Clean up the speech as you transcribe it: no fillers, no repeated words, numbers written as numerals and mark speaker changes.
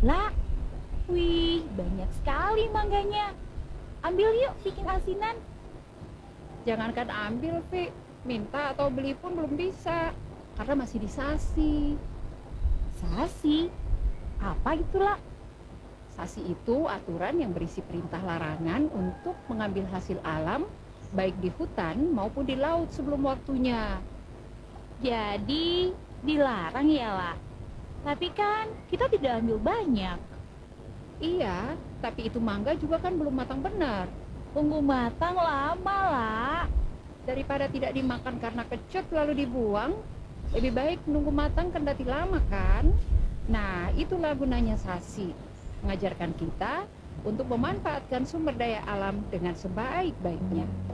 Speaker 1: Lah, wih, banyak sekali mangganya. Ambil yuk bikin asinan.
Speaker 2: Jangankan ambil, Vi, minta atau beli pun belum bisa, karena masih disasi.
Speaker 1: Sasi, apa itulah?
Speaker 2: Sasi itu aturan yang berisi perintah larangan untuk mengambil hasil alam, baik di hutan maupun di laut sebelum waktunya.
Speaker 1: Jadi dilarang ya lah. Tapi kan kita tidak ambil banyak.
Speaker 2: Iya, tapi itu mangga juga kan belum matang benar.
Speaker 1: Tunggu matang lama lah.
Speaker 2: Daripada tidak dimakan karena kecut lalu dibuang, lebih baik nunggu matang kendati lama kan? Nah, itulah gunanya sasi. Mengajarkan kita untuk memanfaatkan sumber daya alam dengan sebaik-baiknya.